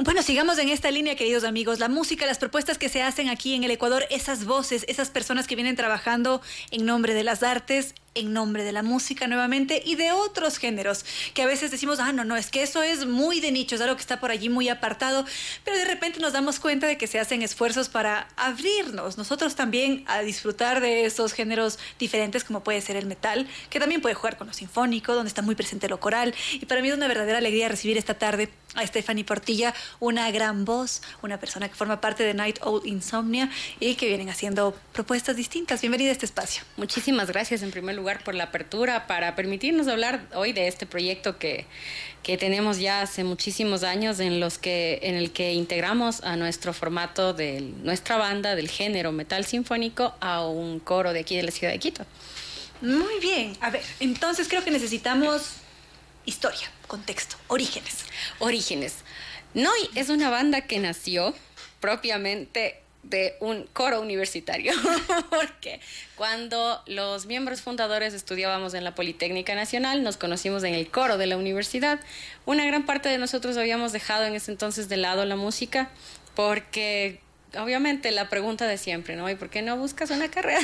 Bueno, sigamos en esta línea, queridos amigos. La música, las propuestas que se hacen aquí en el Ecuador, esas voces, esas personas que vienen trabajando en nombre de las artes, en nombre de la música nuevamente y de otros géneros, que a veces decimos, no, es que eso es muy de nicho, es algo que está por allí muy apartado, pero de repente nos damos cuenta de que se hacen esfuerzos para abrirnos nosotros también a disfrutar de esos géneros diferentes, como puede ser el metal, que también puede jugar con lo sinfónico, donde está muy presente lo coral, y para mí es una verdadera alegría recibir esta tarde a Stephanie Portilla, una gran voz, una persona que forma parte de Night Owl Insomnia y que vienen haciendo propuestas distintas. Bienvenida a este espacio. Muchísimas gracias en primer lugar por la apertura para permitirnos hablar hoy de este proyecto que tenemos ya hace muchísimos años en el que integramos a nuestro formato de nuestra banda del género metal sinfónico a un coro de aquí de la ciudad de Quito. Muy bien. A ver, entonces creo que necesitamos historia, contexto, orígenes. Orígenes. Noi es una banda que nació propiamente de un coro universitario, porque cuando los miembros fundadores estudiábamos en la Politécnica Nacional, nos conocimos en el coro de la universidad. Una gran parte de nosotros habíamos dejado en ese entonces de lado la música, porque obviamente la pregunta de siempre, ¿no? ¿Y por qué no buscas una carrera?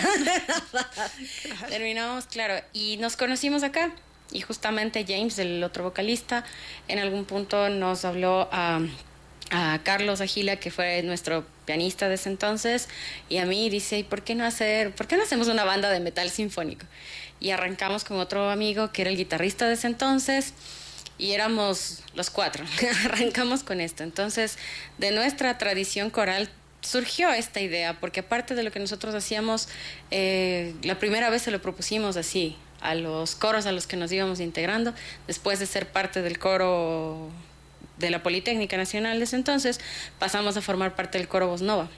Terminamos, claro, y nos conocimos acá. Y justamente James, el otro vocalista, en algún punto nos habló a Carlos Agila, que fue nuestro pianista de ese entonces, y a mí dice, ¿y por qué no hacemos una banda de metal sinfónico? Y arrancamos con otro amigo que era el guitarrista de ese entonces, y éramos los cuatro. Arrancamos con esto. Entonces, de nuestra tradición coral surgió esta idea, porque aparte de lo que nosotros hacíamos, la primera vez se lo propusimos así, a los coros a los que nos íbamos integrando, después de ser parte del coro de la Politécnica Nacional de ese entonces, pasamos a formar parte del coro Voz Nova,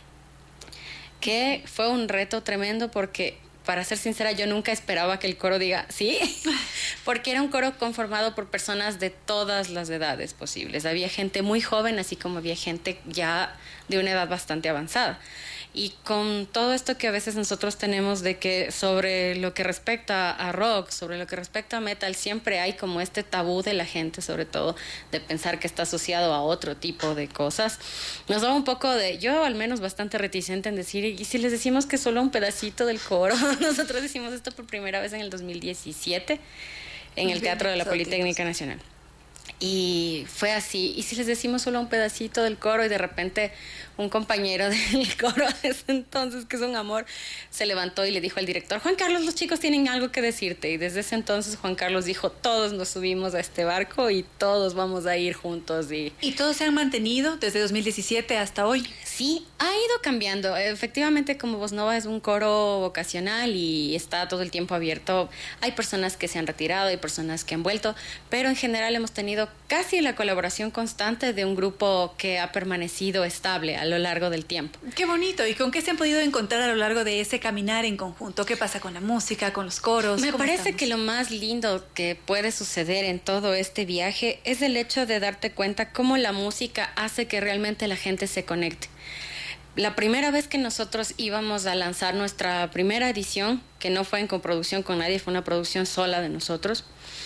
que fue un reto tremendo porque, para ser sincera, yo nunca esperaba que el coro diga sí, porque era un coro conformado por personas de todas las edades posibles. Había gente muy joven, así como había gente ya de una edad bastante avanzada. Y con todo esto que a veces nosotros tenemos de que sobre lo que respecta a rock, sobre lo que respecta a metal, siempre hay como este tabú de la gente, sobre todo, de pensar que está asociado a otro tipo de cosas. Nos da un poco de, yo al menos bastante reticente en decir, ¿y si les decimos que solo un pedacito del coro? Nosotros hicimos esto por primera vez en el 2017 en el Teatro de la Politécnica Nacional. Y fue así, y si les decimos solo un pedacito del coro, y de repente un compañero del coro de ese entonces, que es un amor, se levantó y le dijo al director, Juan Carlos, los chicos tienen algo que decirte. Y desde ese entonces Juan Carlos dijo, todos nos subimos a este barco y todos vamos a ir juntos. ¿Y todos se han mantenido desde 2017 hasta hoy? Sí, ha ido cambiando. Efectivamente, como Voz Nova es un coro vocacional y está todo el tiempo abierto, hay personas que se han retirado, hay personas que han vuelto, pero en general hemos tenido casi la colaboración constante de un grupo que ha permanecido estable a lo largo del tiempo. ¡Qué bonito! ¿Y con qué se han podido encontrar a lo largo de ese caminar en conjunto? ¿Qué pasa con la música, con los coros? Me parece que lo más lindo que puede suceder en todo este viaje es el hecho de darte cuenta cómo la música hace que realmente la gente se conecte. La primera vez que nosotros íbamos a lanzar nuestra primera edición, que no fue en coproducción con nadie, fue una producción sola de nosotros,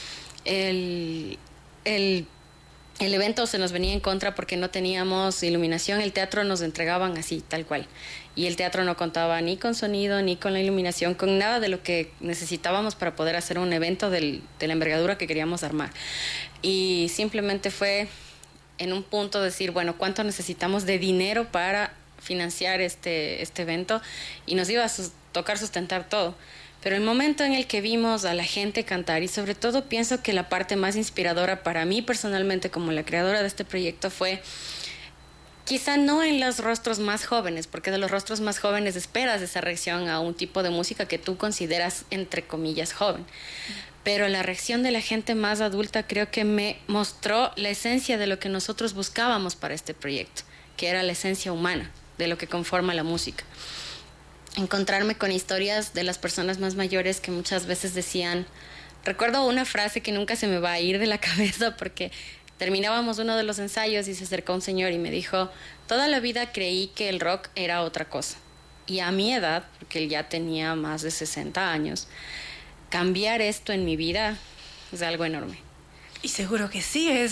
el evento se nos venía en contra porque no teníamos iluminación. El teatro nos entregaban así, tal cual. Y el teatro no contaba ni con sonido, ni con la iluminación, con nada de lo que necesitábamos para poder hacer un evento de la envergadura que queríamos armar. Y simplemente fue en un punto decir, bueno, ¿cuánto necesitamos de dinero para financiar este evento? Y nos iba a tocar sustentar todo. Pero el momento en el que vimos a la gente cantar, y sobre todo pienso que la parte más inspiradora para mí personalmente como la creadora de este proyecto fue, quizá no en los rostros más jóvenes, porque de los rostros más jóvenes esperas esa reacción a un tipo de música que tú consideras entre comillas joven, pero la reacción de la gente más adulta creo que me mostró la esencia de lo que nosotros buscábamos para este proyecto, que era la esencia humana de lo que conforma la música. Encontrarme con historias de las personas más mayores que muchas veces decían, recuerdo una frase que nunca se me va a ir de la cabeza, porque terminábamos uno de los ensayos y se acercó un señor y me dijo, toda la vida creí que el rock era otra cosa, y a mi edad, porque él ya tenía más de 60 años, cambiar esto en mi vida es algo enorme. Y seguro que sí, es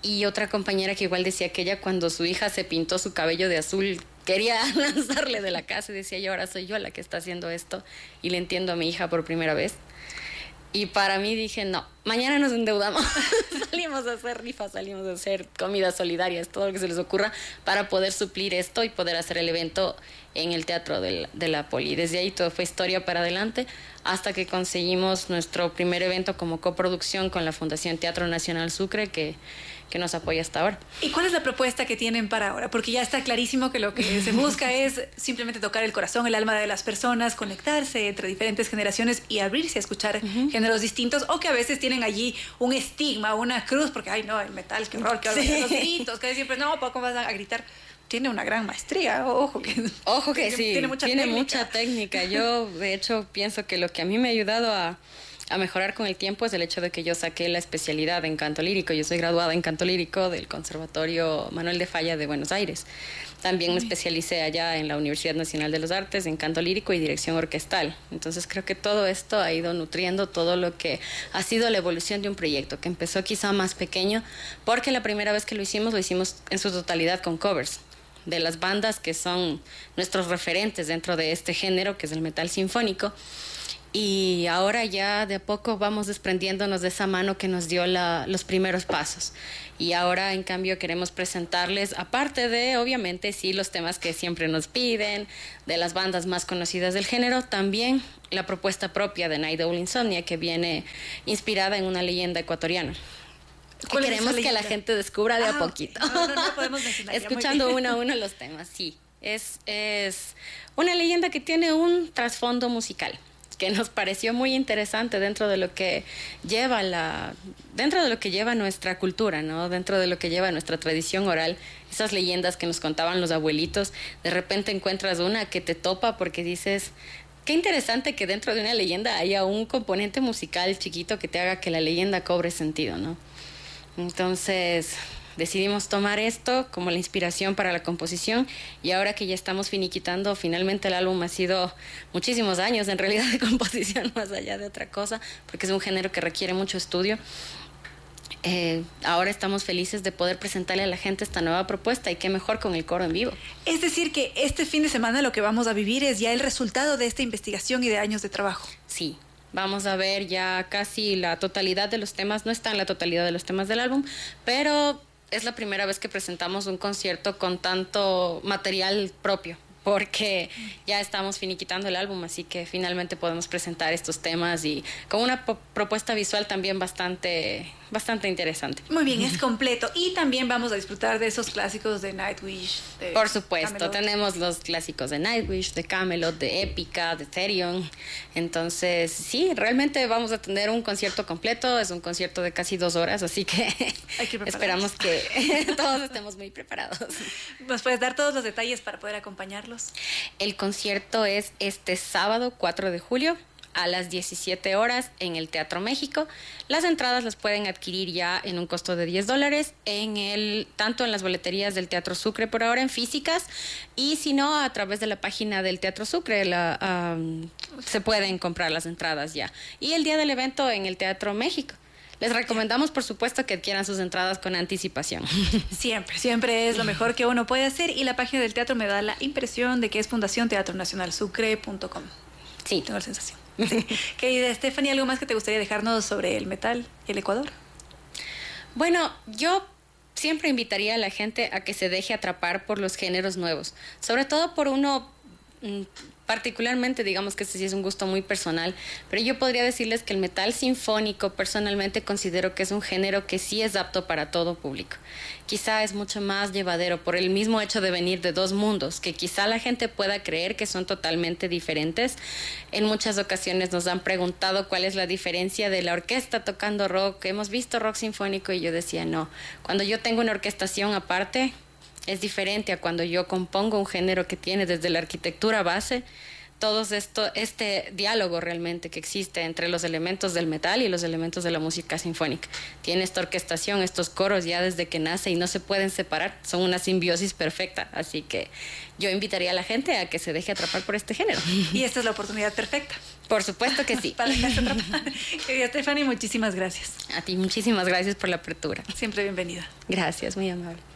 Y otra compañera que igual decía que ella cuando su hija se pintó su cabello de azul quería lanzarle de la casa y decía, y ahora soy yo la que está haciendo esto y le entiendo a mi hija por primera vez. Y para mí dije, no, mañana nos endeudamos, salimos a hacer rifas, salimos a hacer comidas solidarias, todo lo que se les ocurra para poder suplir esto y poder hacer el evento en el Teatro de la Poli. Desde ahí todo fue historia para adelante hasta que conseguimos nuestro primer evento como coproducción con la Fundación Teatro Nacional Sucre que nos apoya hasta ahora. ¿Y cuál es la propuesta que tienen para ahora? Porque ya está clarísimo que lo que se busca es simplemente tocar el corazón, el alma de las personas, conectarse entre diferentes generaciones y abrirse a escuchar géneros distintos, o que a veces tienen allí un estigma, una cruz, porque, ay, no, el metal, qué horror, qué horror, los gritos, que siempre, no, ¿cómo vas a gritar? Tiene una gran maestría, ojo que sí, tiene mucha técnica. Yo, de hecho, pienso que lo que a mí me ha ayudado a mejorar con el tiempo es el hecho de que yo saqué la especialidad en canto lírico. Yo soy graduada en canto lírico del Conservatorio Manuel de Falla de Buenos Aires. También me especialicé allá en la Universidad Nacional de los Artes en canto lírico y dirección orquestal. Entonces creo que todo esto ha ido nutriendo todo lo que ha sido la evolución de un proyecto que empezó quizá más pequeño, porque la primera vez que lo hicimos en su totalidad con covers de las bandas que son nuestros referentes dentro de este género, que es el metal sinfónico. Y ahora ya de a poco vamos desprendiéndonos de esa mano que nos dio los primeros pasos. Y ahora, en cambio, queremos presentarles, aparte de, obviamente, sí, los temas que siempre nos piden, de las bandas más conocidas del género, también la propuesta propia de Night Owl Insomnia, que viene inspirada en una leyenda ecuatoriana. Que queremos que la gente descubra de a poquito. No podemos mencionar. Escuchando uno a uno los temas, sí. Es una leyenda que tiene un trasfondo musical que nos pareció muy interesante dentro de lo que lleva nuestra cultura, ¿no? Dentro de lo que lleva nuestra tradición oral, esas leyendas que nos contaban los abuelitos. De repente encuentras una que te topa porque dices, qué interesante que dentro de una leyenda haya un componente musical chiquito que te haga que la leyenda cobre sentido, ¿no? Entonces decidimos tomar esto como la inspiración para la composición, y ahora que ya estamos finiquitando, finalmente el álbum ha sido muchísimos años en realidad de composición, más allá de otra cosa, porque es un género que requiere mucho estudio. Ahora estamos felices de poder presentarle a la gente esta nueva propuesta, y qué mejor con el coro en vivo. Es decir, que este fin de semana lo que vamos a vivir es ya el resultado de esta investigación y de años de trabajo. Sí. Vamos a ver ya casi la totalidad de los temas, no está en la totalidad de los temas del álbum, pero es la primera vez que presentamos un concierto con tanto material propio, porque ya estamos finiquitando el álbum, así que finalmente podemos presentar estos temas y con una propuesta visual también bastante interesante. Muy bien, es completo. Y también vamos a disfrutar de esos clásicos de Nightwish. Por supuesto, Camelot. Tenemos los clásicos de Nightwish, de Camelot, de Épica, de Therion. Entonces, sí, realmente vamos a tener un concierto completo. Es un concierto de casi 2 horas, así que esperamos que todos estemos muy preparados. ¿Nos puedes dar todos los detalles para poder acompañarlos? El concierto es este sábado 4 de julio a las 17 horas en el Teatro México. Las entradas las pueden adquirir ya en un costo de $10 tanto en las boleterías del Teatro Sucre por ahora en físicas, y si no, a través de la página del Teatro Sucre se pueden comprar las entradas ya. Y el día del evento en el Teatro México. Les recomendamos, por supuesto, que adquieran sus entradas con anticipación. Siempre es lo mejor que uno puede hacer, y la página del teatro me da la impresión de que es fundacionteatronacionalsucre.com. Sí. Tengo la sensación. Sí. Querida Stephanie, ¿algo más que te gustaría dejarnos sobre el metal y el Ecuador? Bueno, yo siempre invitaría a la gente a que se deje atrapar por los géneros nuevos, sobre todo por uno particularmente, digamos que este sí es un gusto muy personal, pero yo podría decirles que el metal sinfónico personalmente considero que es un género que sí es apto para todo público. Quizá es mucho más llevadero por el mismo hecho de venir de 2 mundos, que quizá la gente pueda creer que son totalmente diferentes. En muchas ocasiones nos han preguntado cuál es la diferencia de la orquesta tocando rock. Hemos visto rock sinfónico y yo decía no. Cuando yo tengo una orquestación aparte, es diferente a cuando yo compongo un género que tiene desde la arquitectura base este diálogo realmente que existe entre los elementos del metal y los elementos de la música sinfónica. Tiene esta orquestación, estos coros ya desde que nace y no se pueden separar, son una simbiosis perfecta, así que yo invitaría a la gente a que se deje atrapar por este género. Y esta es la oportunidad perfecta. Por supuesto que sí. Para Casa Atrapada. Querida Stephanie, muchísimas gracias. A ti muchísimas gracias por la apertura. Siempre bienvenida. Gracias, muy amable.